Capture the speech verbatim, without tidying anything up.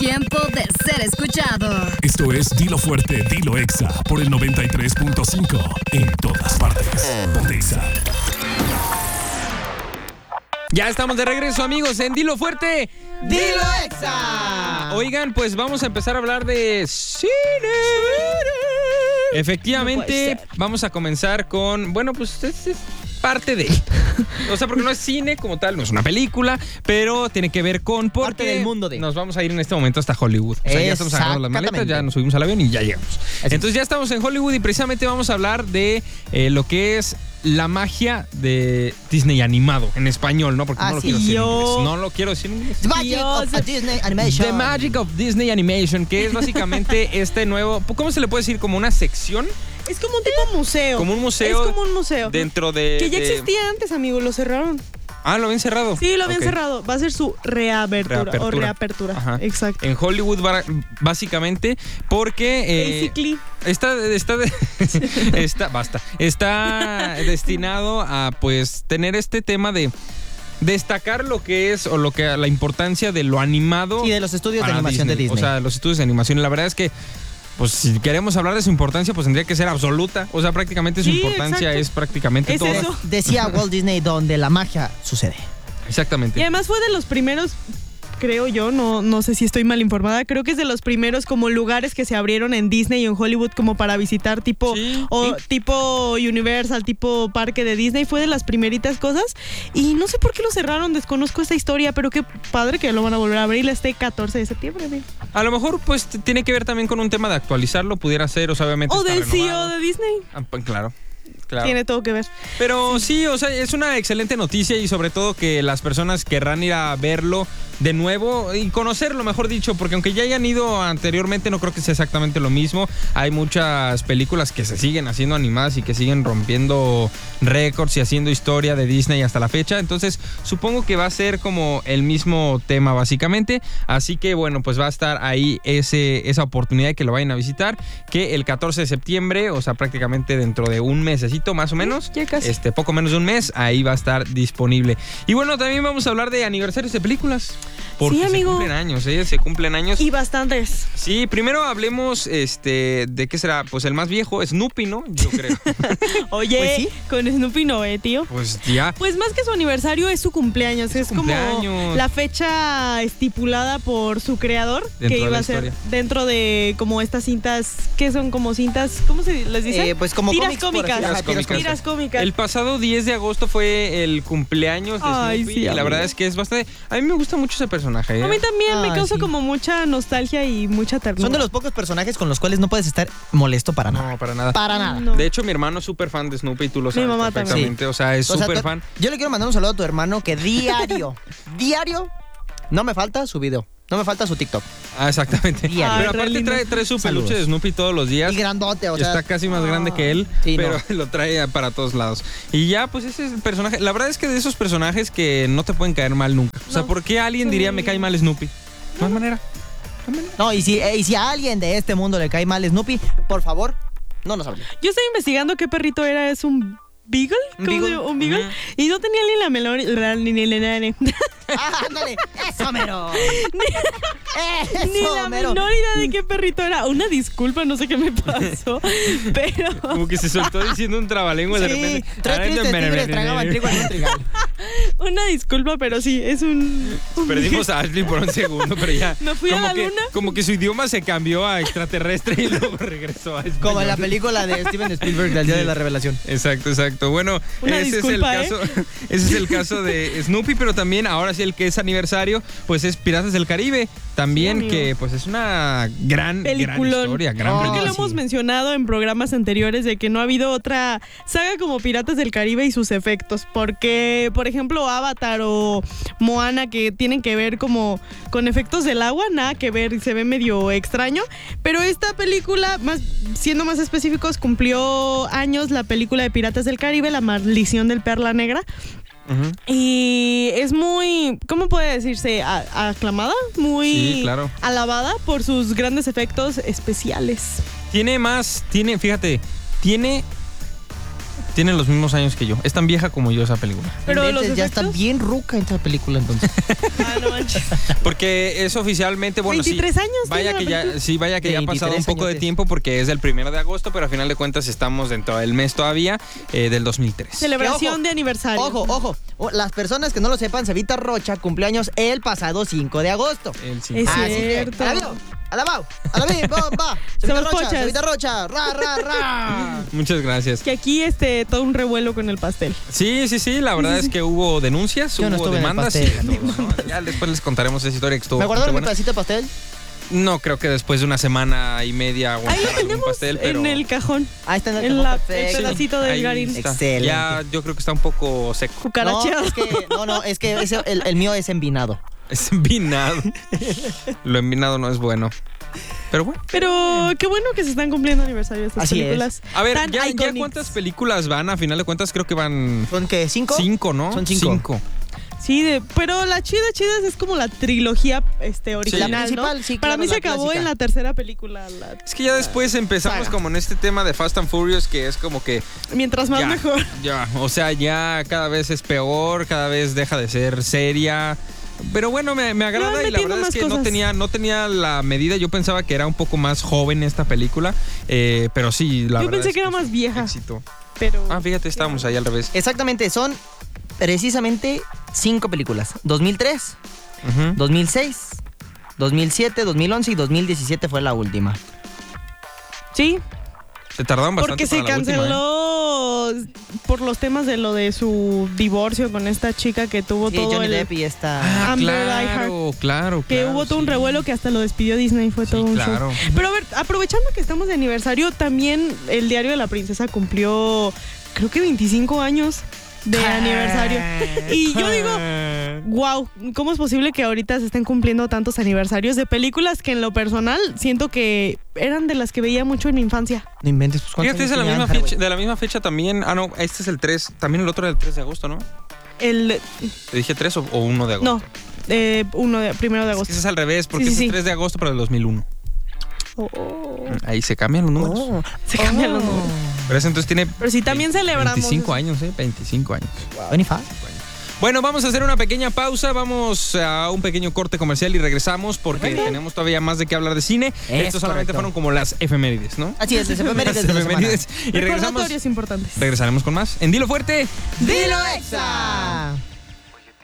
Tiempo de ser escuchado. Esto es Dilo Fuerte, Dilo Exa por el noventa y tres punto cinco. En todas partes. Ponte Exa. Ya estamos de regreso, amigos, en Dilo Fuerte, ¡Dilo Exa! Oigan, pues vamos a empezar a hablar de cine. Efectivamente, No vamos a comenzar con, bueno, pues es, es parte de, o sea, porque no es cine como tal, no es una película, pero tiene que ver con porque Parte del mundo de. nos vamos a ir en este momento hasta Hollywood. O sea, ya estamos agarrando las maletas, ya nos subimos al avión y ya llegamos. Así Entonces ya estamos en Hollywood y precisamente vamos a hablar de eh, lo que es la magia de Disney animado en español, ¿no? Porque no lo Así quiero decir en yo. inglés. No lo quiero decir en inglés. The Magic of a Disney Animation. The Magic of Disney Animation, que es básicamente este nuevo, ¿cómo se le puede decir? Como una sección, Es como un tipo museo. como un museo. Es como un museo. Dentro de... Que ya de- existía antes, amigo, lo cerraron. Ah, ¿lo habían cerrado? Sí, lo habían Ok. cerrado. Va a ser su reabertura, Reapertura. o reapertura. Ajá. Exacto. En Hollywood, ba- básicamente, porque... eh, Basically. Está, está, está, basta, está destinado a, pues, tener este tema de destacar lo que es, o lo que, la importancia de lo animado. Y de los estudios de para animación de Disney. O sea, los estudios de animación. Y la verdad es que, pues, si queremos hablar de su importancia, pues tendría que ser absoluta. O sea, prácticamente su Sí, importancia exacto. es prácticamente Es toda. eso. Decía Walt Disney, donde la magia sucede. Exactamente. Y además fue de los primeros, creo yo, no, no sé si estoy mal informada, creo que es de los primeros como lugares que se abrieron en Disney y en Hollywood como para visitar, tipo Sí, o sí. tipo Universal, tipo parque de Disney, fue de las primeritas cosas y no sé por qué lo cerraron, desconozco esta historia, pero qué padre que lo van a volver a abrir este catorce de septiembre. amigo. A lo mejor, pues, t- tiene que ver también con un tema de actualizarlo, pudiera ser, o sea, obviamente O está del C E O renovado. de Disney, Ah, pues, claro. Claro. tiene todo que ver. Pero sí, o sea, es una excelente noticia y sobre todo que las personas querrán ir a verlo de nuevo y conocerlo, mejor dicho, porque aunque ya hayan ido anteriormente, no creo que sea exactamente lo mismo. Hay muchas películas que se siguen haciendo animadas y que siguen rompiendo récords y haciendo historia de Disney hasta la fecha. Entonces, supongo que va a ser como el mismo tema, básicamente. Así que, bueno, pues va a estar ahí ese, esa oportunidad de que lo vayan a visitar, que el catorce de septiembre, o sea, prácticamente dentro de un mesecito más o menos, Ya casi. este poco menos de un mes, ahí va a estar disponible. Y bueno, también vamos a hablar de aniversarios de películas. Porque Sí, amigo. se cumplen años, ¿eh? Se cumplen años. Y bastantes. Sí, primero hablemos este de qué será, pues el más viejo, Snoopy, ¿no? Yo creo. Oye, Pues sí. con Snoopy no, eh, tío. Pues ya. Pues más que su aniversario es su cumpleaños, es, su como cumpleaños. la fecha estipulada por su creador, Dentro que de iba la a ser historia. dentro de como estas cintas, que son como cintas, ¿cómo se les dice? Eh, pues como tiras cómics, por cómicas. así- Tiras ajá, tiras cómicas. Tiras cómicas. El pasado diez de agosto fue el cumpleaños de Ay, Snoopy sí, y la amigo. verdad es que es bastante... A mí me gusta mucho ese personaje, ¿eh? A mí también me Ay, causa sí. como mucha nostalgia y mucha ternura. Son de los pocos personajes con los cuales no puedes estar molesto para nada. No, para nada. Para nada. No. De hecho, mi hermano es súper fan de Snoopy y tú lo sabes mamá también. perfectamente. O sea, es O sea, súper to- fan. Yo le quiero mandar un saludo a tu hermano que diario, diario, no me falta su video, no me falta su TikTok. Ah, exactamente. Diario. Pero Ay, re aparte lindo. trae, trae su Saludos. peluche de Snoopy todos los días. Y grandote, o Y sea. está casi más grande que él, Sí, pero no. lo trae para todos lados. Y ya, pues ese es el personaje. La verdad es que de esos personajes que no te pueden caer mal nunca. O sea, No. ¿por qué alguien Son diría muy me cae mal Snoopy? No hay manera. No, y si, eh, y si a alguien de este mundo le cae mal Snoopy, por favor, no nos hable. Yo estoy investigando qué perrito era, es un Beagle, Un ¿cómo beagle. se- un Beagle, Ujú. y no tenía ni la menor ni, ni, ni, ni, ¡Ah, ándale! ¡Eso, mero! Ni ¡Eso, la mero! menor idea de qué perrito era. Una disculpa, no sé qué me pasó. Pero Como que se soltó diciendo un trabalengua de Sí, repente. tres tristes tigres tragaban trigo en un trigal. una disculpa, pero sí, es un. un- Perdimos a Ashley por un segundo, pero ya. Me fui a como la que, luna. Como que su idioma se cambió a extraterrestre y luego regresó a español. Como en la película de Steven Spielberg del Día de la Revelación. Exacto, exacto. Bueno, Una ese disculpa, es el caso. Ese es el caso de Snoopy, pero también ahora sí el que es aniversario, pues es Piratas del Caribe. También Sí, amigo. que pues es una gran, gran Peliculón. historia, gran No, Creo que lo película. hemos sí. mencionado en programas anteriores de que no ha habido otra saga como Piratas del Caribe y sus efectos. Porque, por ejemplo, Avatar o Moana, que tienen que ver como con efectos del agua, nada que ver, se ve medio extraño. Pero esta película, más siendo más específicos, cumplió años la película de Piratas del Caribe, La Maldición del Perla Negra. Ujú. Y es muy, ¿cómo puede decirse? A- aclamada, muy Sí, claro. alabada por sus grandes efectos especiales. Tiene más, tiene, fíjate, tiene Tiene los mismos años que yo. Es tan vieja como yo esa película. Pero Inventes, los ya está efectos- bien ruca en esta película entonces. Ah, no manches. Porque es oficialmente, bueno, veintitrés sí. años Vaya tiene que la ya, sí, vaya que ya ha pasado un veintitrés poco de añotes. tiempo porque es del primero de agosto, pero a final de cuentas estamos dentro del mes todavía eh, del dos mil tres. Celebración ojo, de aniversario. Ojo, ojo. O- Las personas que no lo sepan, Cevita Rocha cumpleaños el pasado cinco de agosto. El cinco. Es Así que, cierto. alabao, alabao, alabí, bomba. Cevita Somos Rocha, pochas. Cevita Rocha, ra, ra, ra. Muchas gracias. Que aquí este todo un revuelo con el pastel. Sí, sí, sí, la verdad es que hubo denuncias, Yo no hubo estuve en el demandas. pastel, y amigos. todo, ¿no? Ya después les contaremos esa historia que estuvo ¿Me guardaron mi bastante pedacito de pastel? buena. No creo que después de una semana y media Ahí aguantar lo algún tenemos pastel, pero en el cajón. Ahí está en el En cajón, la- el perfecto. pedacito del ahí garín. está. Excelente. Ya yo creo que está un poco seco. No, Cucaracheado. es que, no, no, es que ese- el, el mío es envinado. Es envinado. Lo envinado no es bueno. Pero bueno. Pero qué bueno que se están cumpliendo aniversarios de estas Así es. películas. A ver, tan ya, ya iconics. cuántas películas van, a final de cuentas creo que van ¿Son qué? ¿Cinco? cinco, ¿no? Son cinco. Sí, de- pero la chida, chida es como la trilogía este, original, La ¿no? principal, sí, Para claro, mí se la acabó clásica. en la tercera película. la- Es que ya después empezamos saga. como en este tema de Fast and Furious que es como que Mientras más ya, mejor. ya, o sea, ya cada vez es peor, cada vez deja de ser seria. Pero bueno, me, me agrada van y la metiendo verdad es más que no cosas. tenía, no tenía la medida. Yo pensaba que era un poco más joven esta película, eh, pero sí, la Yo verdad pensé es que era es más un vieja. éxito. Pero Ah, fíjate, estábamos ahí al revés. Exactamente, son precisamente cinco películas. dos mil tres, Ujú. dos mil seis, dos mil siete, dos mil once y dos mil diecisiete fue la última. sí, Se tardaron bastante porque se para la última, ¿eh? canceló por los temas de lo de su divorcio con esta chica que tuvo Sí, todo Johnny el Depp y esta... Ah, Amber claro, claro, que claro, hubo todo un sí. revuelo que hasta lo despidió Disney, fue Sí, todo un claro. show. Pero a ver, aprovechando que estamos de aniversario, también el Diario de la Princesa cumplió creo que veinticinco años de aniversario. Y yo digo, wow, ¿cómo es posible que ahorita se estén cumpliendo tantos aniversarios de películas que en lo personal siento que eran de las que veía mucho en mi infancia? No inventes, pues ¿cuántos Fíjate, es de la, años misma tenía fecha, Hathaway? de la misma fecha también. Ah, no, este es el tres. También el otro era el tres de agosto, ¿no? El ¿Te dije tres o, o uno de agosto? no, eh, uno de primero de Es que agosto. ese es al revés, porque Sí, sí, ese sí. es tres de agosto, pero del dos mil uno. Oh, oh. Ahí se cambian los números. Oh, Se cambian los números. Pero ese entonces tiene Pero sí, también celebramos veinticinco eso. años, ¿eh? veinticinco años. veinticinco. Bueno, vamos a hacer una pequeña pausa, vamos a un pequeño corte comercial y regresamos porque Perfecto. tenemos todavía más de qué hablar de cine. Es Estos solamente correcto. fueron como las efemérides, ¿no? Así es, las efemérides Las de la semana. efemérides. Y regresamos. Recordatorios importantes. Regresaremos con más. En Dilo Fuerte. ¡Dilo Exa!